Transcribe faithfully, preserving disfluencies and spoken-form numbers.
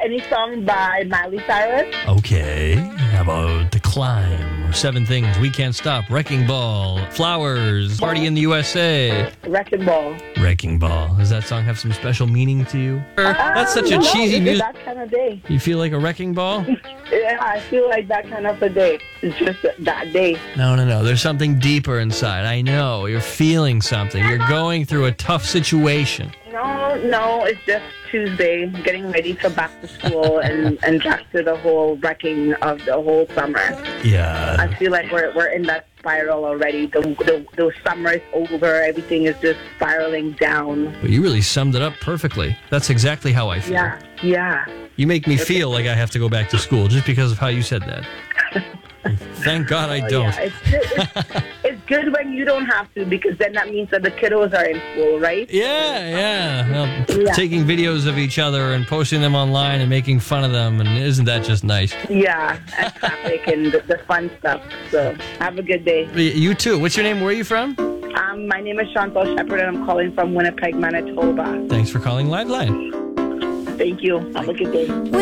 any song by Miley Cyrus. Okay. How about The Climb? Seven Things We Can't Stop. Wrecking Ball. Flowers. Party in the U S A. Wrecking Ball. Wrecking Ball. Does that song have some special meaning to you? That's such a Um, no, cheesy it's music. that kind of day. You feel like a wrecking ball? Yeah, I feel like that kind of a day. It's just that day. No, no, no. There's something deeper inside. I know. You're feeling something. You're going through a tough situation. No, no, it's just Tuesday, getting ready for back to school and, and back to the whole wrecking of the whole summer. Yeah. I feel like we're we're in that spiral already. The, the, the summer is over. Everything is just spiraling down. But you really summed it up perfectly. That's exactly how I feel. Yeah, yeah. You make me feel like I have to go back to school just because of how you said that. Thank God I Oh, don't. yeah. It's, it's, it's good when you don't have to, because then that means that the kiddos are in school, right? Yeah, yeah. Well, Yeah. taking videos of each other and posting them online and making fun of them, and isn't that just nice? Yeah, and traffic and the, the fun stuff. So have a good day. You too. What's your name? Where are you from? Um, my name is Chantal Shepard, and I'm calling from Winnipeg, Manitoba. Thanks for calling Liveline. Thank you. Have a good day.